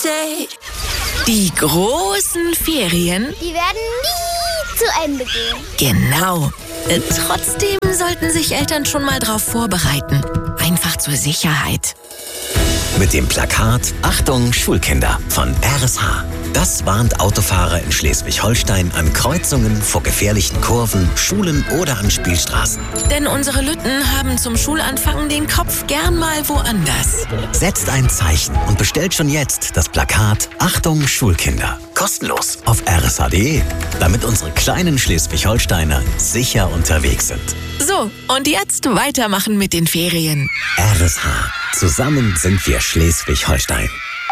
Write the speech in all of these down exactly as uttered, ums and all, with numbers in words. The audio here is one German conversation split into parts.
Update. Die großen Ferien, die werden nie zu Ende gehen. Genau. Äh, trotzdem sollten sich Eltern schon mal drauf vorbereiten. Einfach zur Sicherheit. Mit dem Plakat Achtung Schulkinder von R S H. Das warnt Autofahrer in Schleswig-Holstein an Kreuzungen, vor gefährlichen Kurven, Schulen oder an Spielstraßen. Denn unsere Lütten haben zum Schulanfang den Kopf gern mal woanders. Setzt ein Zeichen und bestellt schon jetzt das Plakat Achtung Schulkinder. Kostenlos auf r s h punkt d e, damit unsere kleinen Schleswig-Holsteiner sicher unterwegs sind. So, und jetzt weitermachen mit den Ferien. R S H. Zusammen sind wir Schleswig-Holstein.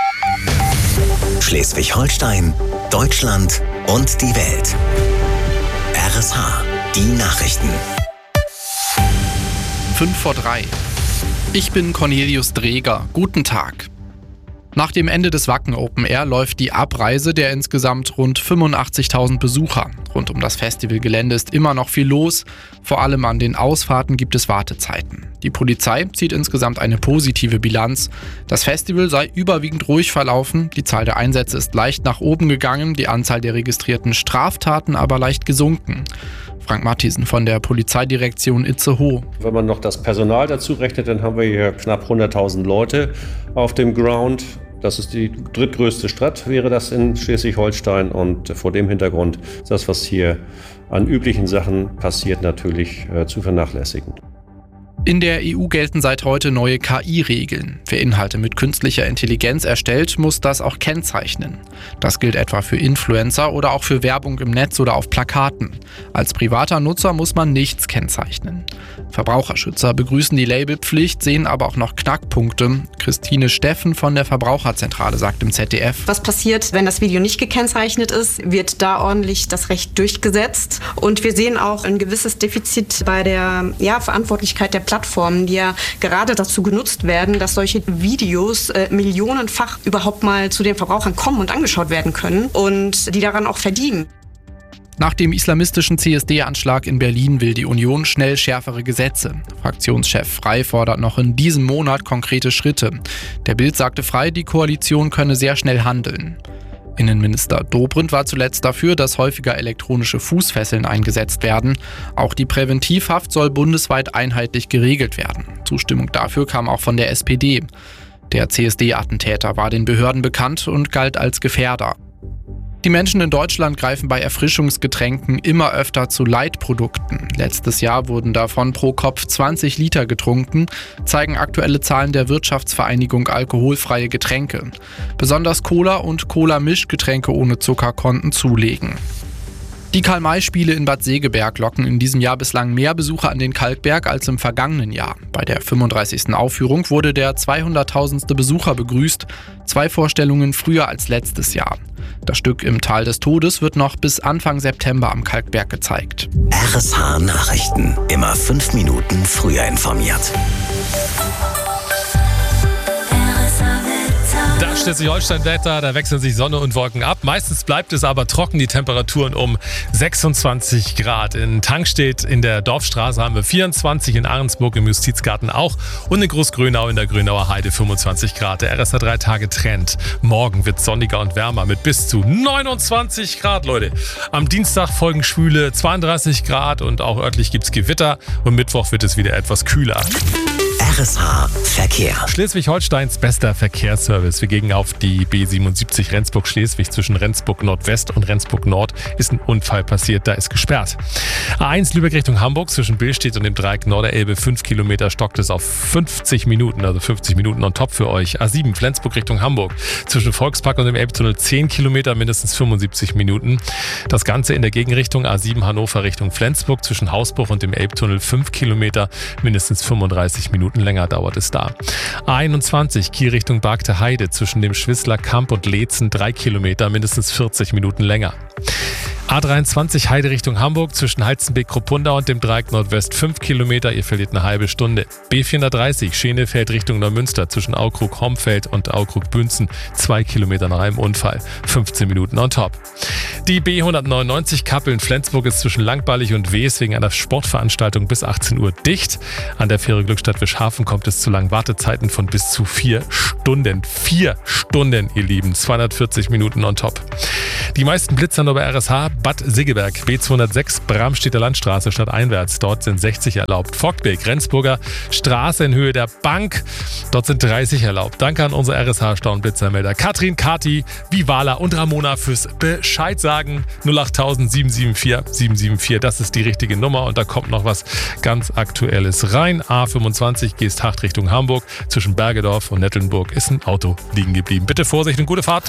Schleswig-Holstein, Deutschland und die Welt. R S H. Die Nachrichten. Fünf vor drei. Ich bin Cornelius Dreger. Guten Tag. Nach dem Ende des Wacken Open Air läuft die Abreise der insgesamt rund fünfundachtzigtausend Besucher. Rund um das Festivalgelände ist immer noch viel los. Vor allem an den Ausfahrten gibt es Wartezeiten. Die Polizei zieht insgesamt eine positive Bilanz. Das Festival sei überwiegend ruhig verlaufen. Die Zahl der Einsätze ist leicht nach oben gegangen, die Anzahl der registrierten Straftaten aber leicht gesunken. Frank Matthiesen von der Polizeidirektion Itzehoe. Wenn man noch das Personal dazu rechnet, dann haben wir hier knapp hunderttausend Leute auf dem Ground. Das ist die drittgrößte Stadt, wäre das in Schleswig-Holstein. Und vor dem Hintergrund ist das, was hier an üblichen Sachen passiert, natürlich äh, zu vernachlässigen. In der E U gelten seit heute neue K I-Regeln. Wer Inhalte mit künstlicher Intelligenz erstellt, muss das auch kennzeichnen. Das gilt etwa für Influencer oder auch für Werbung im Netz oder auf Plakaten. Als privater Nutzer muss man nichts kennzeichnen. Verbraucherschützer begrüßen die Labelpflicht, sehen aber auch noch Knackpunkte. Christine Steffen von der Verbraucherzentrale sagt im Z D F: Was passiert, wenn das Video nicht gekennzeichnet ist? Wird da ordentlich das Recht durchgesetzt? Und wir sehen auch ein gewisses Defizit bei der ja, Verantwortlichkeit der Plattformen, die ja gerade dazu genutzt werden, dass solche Videos äh, millionenfach überhaupt mal zu den Verbrauchern kommen und angeschaut werden können und die daran auch verdienen. Nach dem islamistischen C S D-Anschlag in Berlin will die Union schnell schärfere Gesetze. Fraktionschef Frey fordert noch in diesem Monat konkrete Schritte. Der Bild sagte Frey, die Koalition könne sehr schnell handeln. Innenminister Dobrindt war zuletzt dafür, dass häufiger elektronische Fußfesseln eingesetzt werden. Auch die Präventivhaft soll bundesweit einheitlich geregelt werden. Zustimmung dafür kam auch von der S P D. Der C S D-Attentäter war den Behörden bekannt und galt als Gefährder. Die Menschen in Deutschland greifen bei Erfrischungsgetränken immer öfter zu Light-Produkten. Letztes Jahr wurden davon pro Kopf zwanzig Liter getrunken, zeigen aktuelle Zahlen der Wirtschaftsvereinigung Alkoholfreie Getränke. Besonders Cola und Cola-Mischgetränke ohne Zucker konnten zulegen. Die Karl-May-Spiele in Bad Segeberg locken in diesem Jahr bislang mehr Besucher an den Kalkberg als im vergangenen Jahr. Bei der fünfunddreißigsten Aufführung wurde der zweihunderttausendste Besucher begrüßt, zwei Vorstellungen früher als letztes Jahr. Das Stück Im Tal des Todes wird noch bis Anfang September am Kalkberg gezeigt. R S H Nachrichten. Immer fünf Minuten früher informiert. Das Schleswig-Holstein-Wetter, da wechseln sich Sonne und Wolken ab. Meistens bleibt es aber trocken, die Temperaturen um sechsundzwanzig Grad. In Tangstedt in der Dorfstraße haben wir vierundzwanzig, in Ahrensburg im Justizgarten auch und in Großgrönau in der Grönauer Heide fünfundzwanzig Grad. Der R S H drei Tage Trend. Morgen wird sonniger und wärmer mit bis zu neunundzwanzig Grad, Leute. Am Dienstag folgen schwüle zweiunddreißig Grad und auch örtlich gibt's Gewitter und Mittwoch wird es wieder etwas kühler. R S H Verkehr. Schleswig-Holsteins bester Verkehrsservice. Wir gehen auf die B siebenundsiebzig Rendsburg-Schleswig. Zwischen Rendsburg Nordwest und Rendsburg Nord ist ein Unfall passiert, da ist gesperrt. A eins Lübeck Richtung Hamburg zwischen Billstedt und dem Dreieck Norderelbe fünf Kilometer stockt es auf fünfzig Minuten, also fünfzig Minuten on top für euch. A sieben Flensburg Richtung Hamburg zwischen Volkspark und dem Elbtunnel zehn Kilometer, mindestens fünfundsiebzig Minuten. Das Ganze in der Gegenrichtung A sieben Hannover Richtung Flensburg zwischen Hausbruch und dem Elbtunnel fünf Kilometer, mindestens fünfunddreißig Minuten länger dauert es da. A einundzwanzig Kiel Richtung Bargte Heide zwischen dem Schwissler Kamp und Leetzen drei Kilometer, mindestens vierzig Minuten länger. A dreiundzwanzig Heide Richtung Hamburg zwischen Heizenbeek-Kruppunda und dem Dreieck Nordwest fünf Kilometer, ihr verliert eine halbe Stunde. B vierhundertdreißig Schenefeld Richtung Neumünster zwischen Aukrug-Homfeld und Aukrug-Bünzen zwei Kilometer nach einem Unfall, fünfzehn Minuten on top. Die B hundertneunundneunzig Kappeln-Flensburg ist zwischen Langballig und Wees wegen einer Sportveranstaltung bis achtzehn Uhr dicht. An der Fähre Glückstadt-Wischhafen kommt es zu langen Wartezeiten von bis zu vier Stunden. Vier Stunden, ihr Lieben, zweihundertvierzig Minuten on top. Die meisten Blitzer nur bei R S H, Bad Siggeberg, B zweihundertsechs, Bramstedter Landstraße stadteinwärts. Dort sind sechzig erlaubt. Vogtbeek, Rendsburger Straße in Höhe der Bank. Dort sind dreißig erlaubt. Danke an unsere R S H-Stau- und Blitzermelder Katrin, Kati, Vivala und Ramona fürs Bescheid sagen. null acht sieben sieben vier sieben sieben vier, das ist die richtige Nummer. Und da kommt noch was ganz Aktuelles rein. A fünfundzwanzig, Geesthacht Richtung Hamburg. Zwischen Bergedorf und Nettelnburg ist ein Auto liegen geblieben. Bitte Vorsicht und gute Fahrt.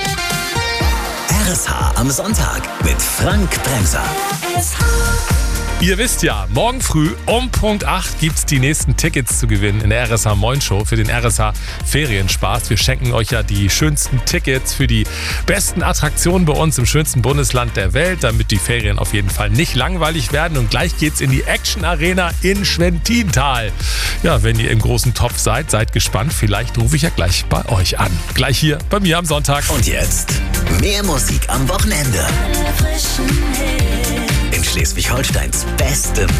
R S H am Sonntag mit Frank Bremser. Ihr wisst ja, morgen früh um Punkt acht gibt es die nächsten Tickets zu gewinnen in der R S H Moin Show für den R S H Ferienspaß. Wir schenken euch ja die schönsten Tickets für die besten Attraktionen bei uns im schönsten Bundesland der Welt, damit die Ferien auf jeden Fall nicht langweilig werden. Und gleich geht's in die Action Arena in Schwentintal. Ja, wenn ihr im großen Topf seid, seid gespannt. Vielleicht rufe ich ja gleich bei euch an. Gleich hier bei mir am Sonntag. Und jetzt mehr Musik am Wochenende. In Schleswig-Holsteins bestem